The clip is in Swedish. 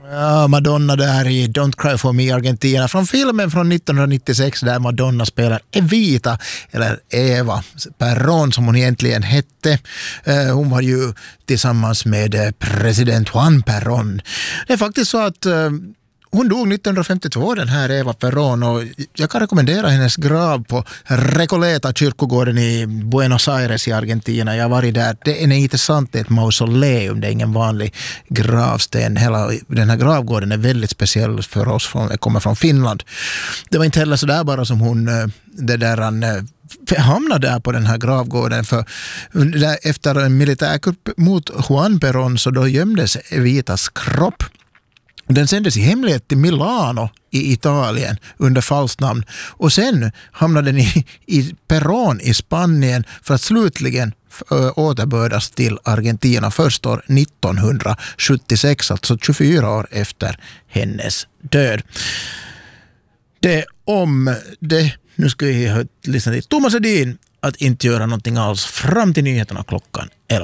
Ja, Madonna där i Don't Cry For Me Argentina från filmen från 1996 där Madonna spelar Evita eller Eva Perón som hon egentligen hette. Hon var ju tillsammans med president Juan Perón. Det är faktiskt så att hon dog 1952, den här Eva Perón, och jag kan rekommendera hennes grav på Recoleta kyrkogården i Buenos Aires i Argentina. Jag har varit där. Det är intressant, det är ett mausoleum, det är ingen vanlig gravsten. Hela den här gravgården är väldigt speciell för oss, jag kommer från Finland. Det var inte heller så där bara som hon hamnade där på den här gravgården, för efter en militärkupp mot Juan Perón så då gömdes Evitas kropp. Den sändes i hemlighet till Milano i Italien under falsnamn. Och sen hamnade den i Perón i Spanien för att slutligen återbördas till Argentina först år 1976, alltså 24 år efter hennes död. Det om det. Nu ska vi lyssna till Thomas Edin att inte göra någonting alls fram till nyheterna klockan 11.